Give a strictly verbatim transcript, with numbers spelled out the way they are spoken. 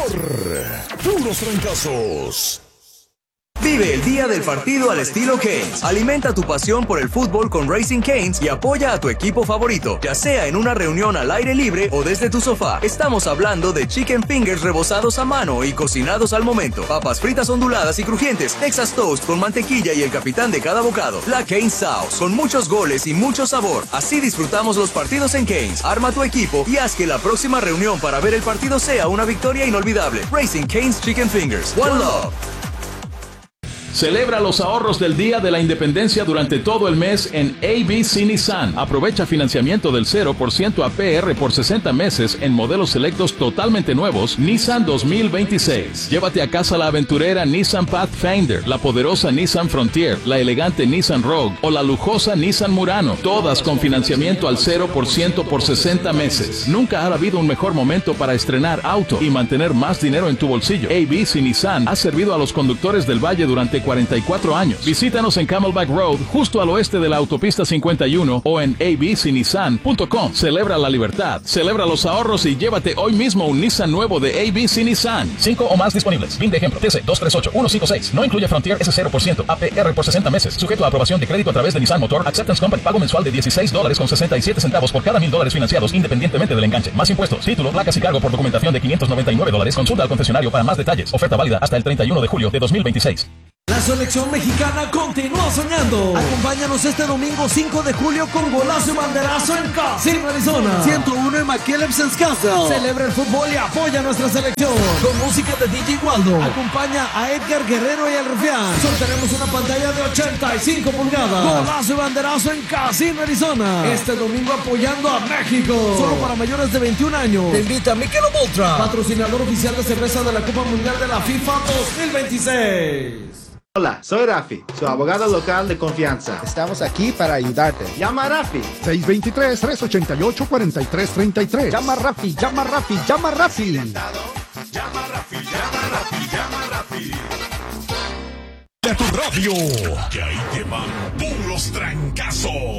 por Puros Trancazos. Vive el día del partido al estilo Canes. Alimenta tu pasión por el fútbol con Racing Canes y apoya a tu equipo favorito, ya sea en una reunión al aire libre o desde tu sofá. Estamos hablando de chicken fingers rebozados a mano y cocinados al momento, papas fritas onduladas y crujientes, Texas Toast con mantequilla y el capitán de cada bocado, la Canes Sauce, con muchos goles y mucho sabor. Así disfrutamos los partidos en Canes. Arma tu equipo y haz que la próxima reunión para ver el partido sea una victoria inolvidable. Racing Canes Chicken Fingers. One Love. Celebra los ahorros del Día de la Independencia durante todo el mes en A B C Nissan. Aprovecha financiamiento del cero por ciento A P R por sesenta meses en modelos selectos totalmente nuevos Nissan dos mil veintiséis. Llévate a casa la aventurera Nissan Pathfinder, la poderosa Nissan Frontier, la elegante Nissan Rogue o la lujosa Nissan Murano. Todas con financiamiento al cero por ciento por sesenta meses. Nunca ha habido un mejor momento para estrenar auto y mantener más dinero en tu bolsillo. A B C Nissan ha servido a los conductores del Valle durante cuarenta y cuatro años. Visítanos en Camelback Road, justo al oeste de la autopista cincuenta y uno o en a b c nissan punto com. Celebra la libertad, celebra los ahorros y llévate hoy mismo un Nissan nuevo de A B C Nissan. Cinco o más disponibles. V I N de ejemplo T C dos tres ocho uno cinco seis. No incluye Frontier S cero por ciento A P R por sesenta meses. Sujeto a aprobación de crédito a través de Nissan Motor Acceptance Company. Pago mensual de dieciséis dólares con sesenta y siete centavos por cada mil dólares financiados independientemente del enganche. Más impuestos, título, placas y cargo por documentación de quinientos noventa y nueve dólares. Consulta al concesionario para más detalles. Oferta válida hasta el treinta y uno de julio de dos mil veintiséis. La selección mexicana continúa soñando. Acompáñanos este domingo cinco de julio con golazo y banderazo en Casino, Arizona. ciento uno en McKellips Castle. Celebra el fútbol y apoya a nuestra selección. Con música de D J Waldo. Acompaña a Edgar Guerrero y el Rufián. Sortearemos una pantalla de ochenta y cinco pulgadas. Golazo y banderazo en Casino, Arizona. Este domingo apoyando a México. Solo para mayores de veintiún años. Te invita Michelob Ultra, patrocinador oficial de cerveza de la Copa Mundial de la FIFA dos mil veintiséis. Hola, soy Rafi, su abogado local de confianza. Estamos aquí para ayudarte. Llama a Rafi. seis dos tres, tres ocho ocho, cuatro tres tres tres. Llama a Rafi, llama a Rafi, llama a Rafi. Llama a Rafi, llama a Rafi, llama a Rafi. De tu radio, que ahí te van puros trancazos.